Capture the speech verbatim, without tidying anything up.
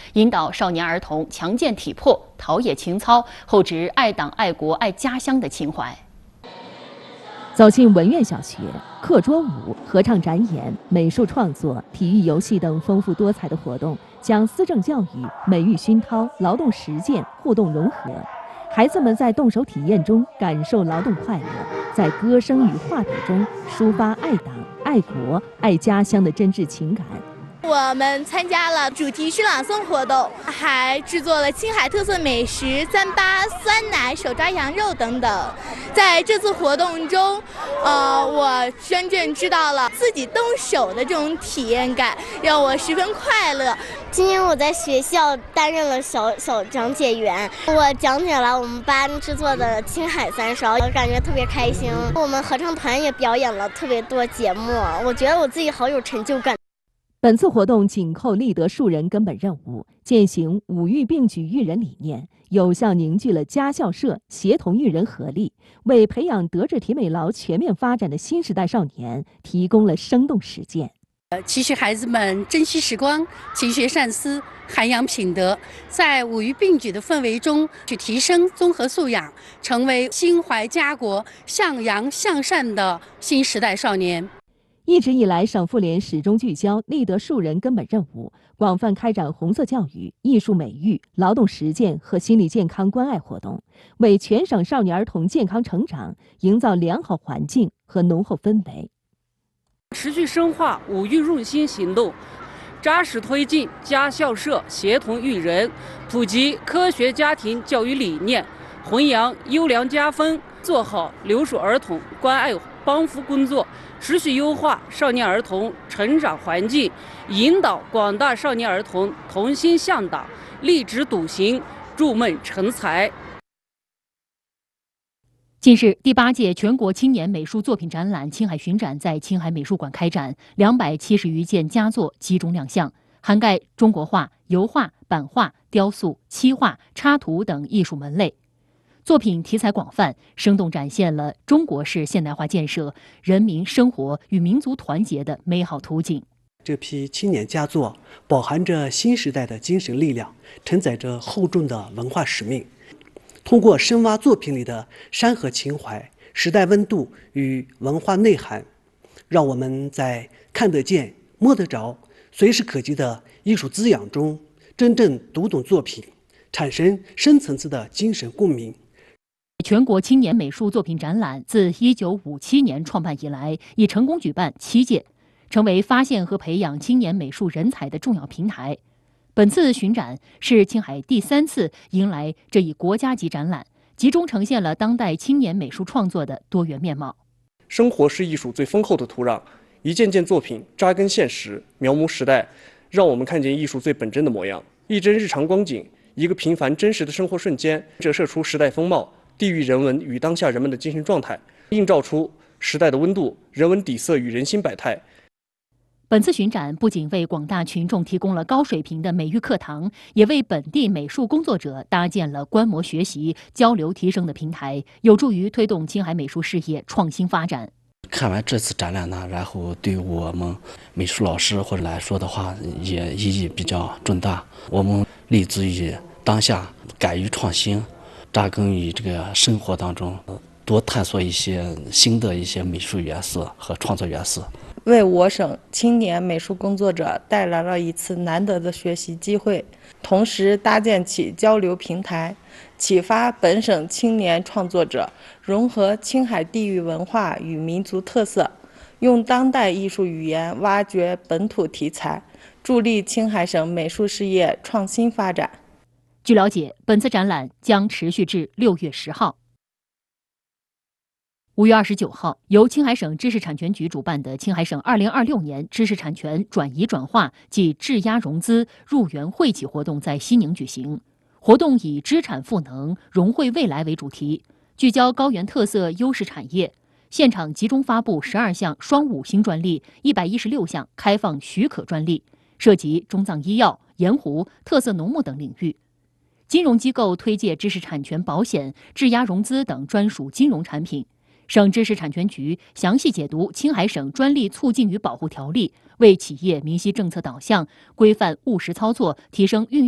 引导少年儿童强健体魄、陶冶情操，厚植爱党爱国爱家乡的情怀。 走进文苑小学，课桌舞、合唱展演、美术创作、体育游戏等丰富多彩的活动，将思政教育、美育熏陶、劳动实践互动融合。孩子们在动手体验中感受劳动快乐，在歌声与画笔中抒发爱党、爱国、爱家乡的真挚情感。 我们参加了主题诗朗诵活动，还制作了青海特色美食糌粑、酸奶、手抓羊肉等等。在这次活动中，呃，我真正知道了自己动手的这种体验感，让我十分快乐。 今天我在学校担任了小小讲解员，我讲解了我们班制作的青海三烧，我感觉特别开心。我们合唱团也表演了特别多节目，我觉得我自己好有成就感。 本次活动紧扣立德树人根本任务，践行五育并举育人理念，有效凝聚了家校社协同育人合力，为培养德智体美劳全面发展的新时代少年提供了生动实践。 呃，期许孩子们珍惜时光，勤学善思，涵养品德，在五育并举的氛围中去提升综合素养，成为心怀家国、向阳向善的新时代少年。 一直以来，省妇联始终聚焦立德树人根本任务，广泛开展红色教育、艺术美育、劳动实践和心理健康关爱活动，为全省少年儿童健康成长营造良好环境和浓厚氛围。 持续深化五育润心行动，扎实推进家校社协同育人，普及科学家庭教育理念，弘扬优良家风，做好留守儿童关爱帮扶工作，持续优化少年儿童成长环境，引导广大少年儿童同心向党，立志笃行，筑梦成才。 近日，第八届全国青年美术作品展览“青海巡展”在青海美术馆开展，两百七十余件佳作集中亮相，涵盖中国画、油画、版画、雕塑、漆画、插图等艺术门类。作品题材广泛，生动展现了中国式现代化建设、人民生活与民族团结的美好图景。 这批青年佳作饱含着新时代的精神力量，承载着厚重的文化使命。通过深挖作品里的山河情怀、时代温度与文化内涵，让我们在看得见、摸得着、随时可及的艺术滋养中，真正读懂作品，产生深层次的精神共鸣。 全国青年美术作品展览自一九五七年创办以来，已成功举办七届，成为发现和培养青年美术人才的重要平台。本次巡展是青海第三次迎来这一国家级展览，集中呈现了当代青年美术创作的多元面貌。 生活是艺术最丰厚的土壤，一件件作品扎根现实，描摹时代，让我们看见艺术最本真的模样。一帧日常光景，一个平凡真实的生活瞬间，折射出时代风貌、地域人文与当下人们的精神状态，映照出时代的温度、人文底色与人心百态。 本次巡展不仅为广大群众提供了高水平的美育课堂，也为本地美术工作者搭建了观摩学习、交流提升的平台，有助于推动青海美术事业创新发展。 看完这次展览呢，然后对我们美术老师或者来说的话，也意义比较重大。我们立足于当下，敢于创新，扎根于这个生活当中，多探索一些新的一些美术元素和创作元素， 为我省青年美术工作者带来了一次难得的学习机会，同时搭建起交流平台，启发本省青年创作者融合青海地域文化与民族特色，用当代艺术语言挖掘本土题材，助力青海省美术事业创新发展。 据了解，本次展览将持续至六月十号。五月二十九号，由青海省知识产权局主办的青海省二零二六年知识产权转移转化暨质押融资入园惠企活动在西宁举行。活动以知产赋能、融汇未来为主题，聚焦高原特色优势产业。现场集中发布十二项“双五星”专利，一百一十六项开放许可专利，涉及中藏医药、盐湖、特色农牧等领域。金融机构推介知识产权保险、质押融资等专属金融产品。省知识产权局详细解读青海省专利促进与保护条例，为企业明晰政策导向、规范务实操作、提升运